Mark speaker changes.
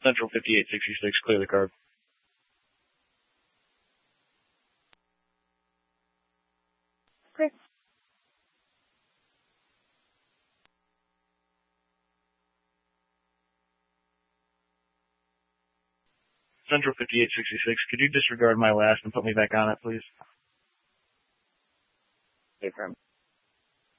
Speaker 1: Central 5866, clear the card.
Speaker 2: Okay.
Speaker 1: Central 5866, could you disregard my last and put me back on it, please?
Speaker 2: Affirm.